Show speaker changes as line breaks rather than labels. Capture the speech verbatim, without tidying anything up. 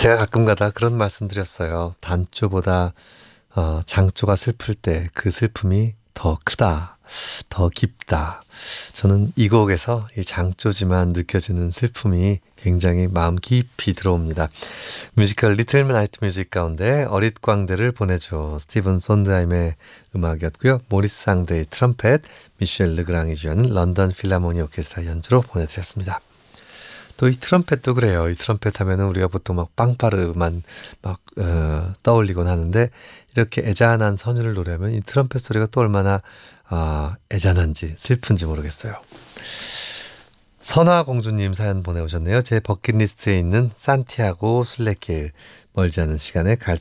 제가 가끔가다 그런 말씀 드렸어요. 단조보다 어, 장조가 슬플 때 그 슬픔이 더 크다, 더 깊다. 저는 이 곡에서 이 장조지만 느껴지는 슬픔이 굉장히 마음 깊이 들어옵니다. 뮤지컬 리틀 나이트 뮤직 가운데 어릿광대를 보내줘 스티븐 손드하임의 음악이었고요. 모리스 상데의 트럼펫, 미셸 르그랑이 주연은 런던 필하모니 오케스트라 연주로 보내드렸습니다. 또 이 트럼펫도 그래요. 이 트럼펫 하면은 우리가 보통 막 빵빠르만 막 어, 떠올리곤 하는데 이렇게 애잔한 선율을 노래하면 이 트럼펫 소리가 또 얼마나 어, 애잔한지 슬픈지 모르겠어요. 선화공주님 사연 보내오셨네요. 제 버킷리스트에 있는 산티아고 순례길 멀지 않은 시간에 갈